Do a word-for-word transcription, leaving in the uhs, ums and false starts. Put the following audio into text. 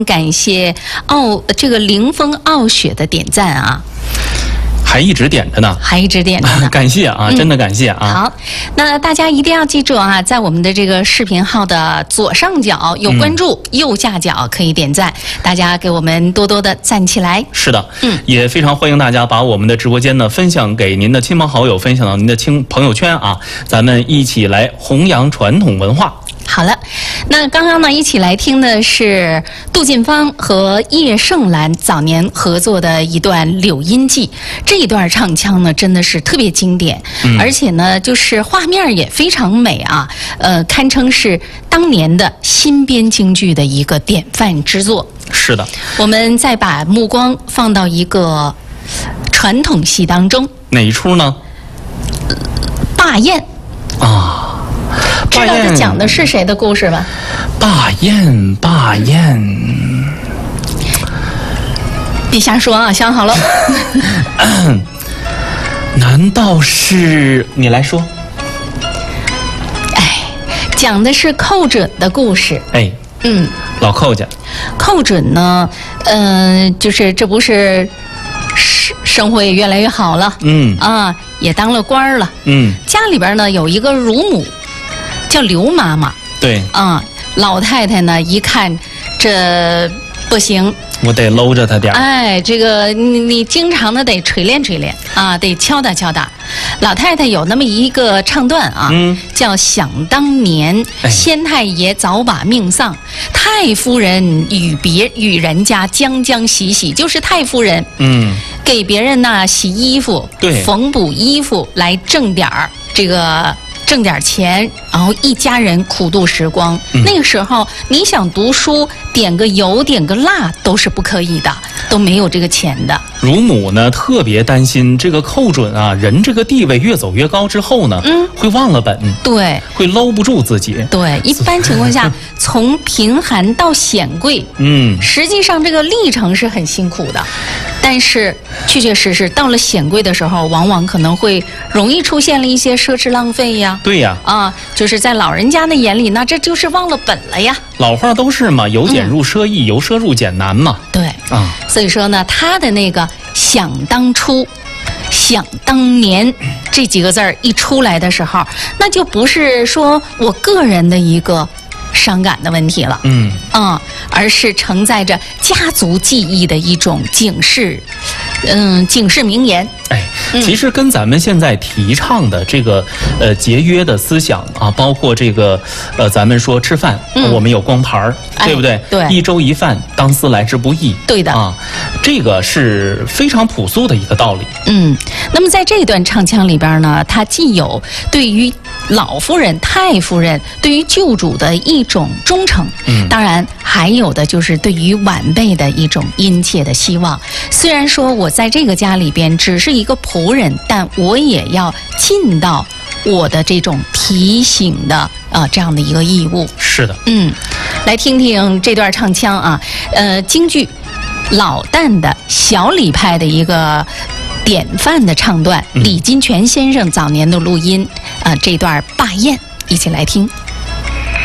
感谢傲这个凌风傲雪的点赞啊， 还一直点着呢， 还一直点着呢， 感谢啊，真的感谢啊、 嗯。好，那大家一定要记住啊，在我们的这个视频号的左上角有关注，嗯、右下角可以点赞，大家给我们多多的赞起来。 是的， 嗯， 也非常欢迎大家把我们的直播间呢分享给您的亲朋好友，分享到您的亲朋友圈啊，咱们一起来弘扬传统文化。 好了，那刚刚呢，一起来听的是杜近芳和叶盛兰早年合作的一段《柳荫记》，这一段唱腔呢，真的是特别经典，嗯、而且呢，就是画面也非常美啊，呃，堪称是当年的新编京剧的一个典范之作。 是的， 我们再把目光放到一个传统戏当中， 哪一出呢？ 罢宴啊。 知道这讲的是谁的故事吗？ 罢宴，罢宴， 别瞎说啊！想好了。 难道是你来说？ 哎，讲的是寇准的故事。 哎， 嗯， 老寇家。 寇准呢，嗯、呃，就是这不是生生活也越来越好了， 嗯啊，也当了官了， 嗯， 家里边呢有一个乳母。叫刘妈妈， 对啊、嗯，老太太呢一看这不行， 我得搂着她点儿。 哎，这个你你经常的得锤炼锤炼啊，得敲打敲打。老太太有那么一个唱段啊，嗯、叫想当年，哎、先太爷早把命丧，太夫人与别与人家将将洗洗，就是太夫人，嗯，给别人呢洗衣服， 对， 缝补衣服来挣点儿这个。挣点钱，然后一家人苦度时光。嗯、那个时候，你想读书，点个油、点个蜡都是不可以的，都没有这个钱的。 乳母呢特别担心这个寇准啊，人这个地位越走越高之后呢，嗯，会忘了本， 对， 会搂不住自己。 对，一般情况下，从贫寒到显贵，嗯，实际上这个历程是很辛苦的，但是确确实实到了显贵的时候，往往可能会容易出现了一些奢侈浪费呀。 对呀， 啊，就是在老人家的眼里，那这就是忘了本了呀。 老话都是嘛，由俭入奢易，嗯、由奢入俭难嘛。 对啊，所以说呢，他的那个想当初、想当年这几个字儿一出来的时候，那就不是说我个人的一个伤感的问题了，嗯啊，而是承载着家族记忆的一种警示，嗯，警示名言。 哎，其实跟咱们现在提倡的这个呃节约的思想啊，包括这个呃咱们说吃饭，嗯、我们有光盘儿， 哎、 对不对？ 对， 一粥一饭，当思来之不易。 对的啊，这个是非常朴素的一个道理。 嗯，那么在这段唱腔里边呢，它既有对于老夫人、太夫人对于旧主的一种忠诚，嗯，当然还有的就是对于晚辈的一种殷切的希望。虽然说我在这个家里边只是一个仆人，但我也要尽到我的这种提醒的呃这样的一个义务。 是的， 嗯，来听听这段唱腔啊，呃，京剧老旦的小李派的一个典范的唱段，嗯、李金泉先生早年的录音啊、呃，这段罢宴，一起来听。